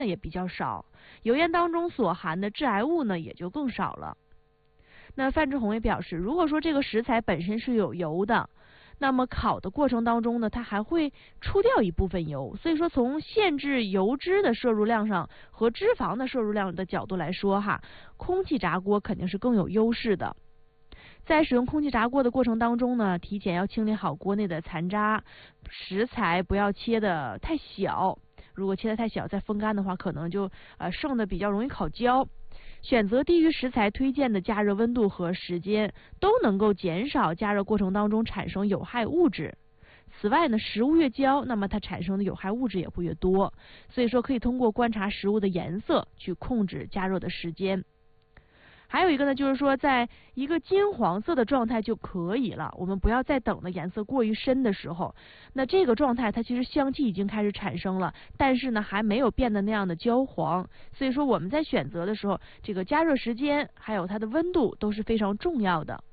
也比较少，油烟当中所含的致癌物呢也就更少了。那范志红也表示，如果说这个食材本身是有油的，那么烤的过程当中呢，它还会出掉一部分油，所以说从限制油脂的摄入量上和脂肪的摄入量的角度来说哈，空气炸锅肯定是更有优势的。在使用空气炸锅的过程当中呢，提前要清理好锅内的残渣，食材不要切得太小，如果切得太小再风干的话，可能就剩的比较容易烤焦。选择低于食材推荐的加热温度和时间，都能够减少加热过程当中产生有害物质。此外呢，食物越焦，那么它产生的有害物质也会越多，所以说可以通过观察食物的颜色去控制加热的时间。还有一个呢，就是说在一个金黄色的状态就可以了，我们不要再等的颜色过于深的时候，那这个状态它其实香气已经开始产生了，但是呢还没有变得那样的焦黄，所以说我们在选择的时候，这个加热时间还有它的温度都是非常重要的。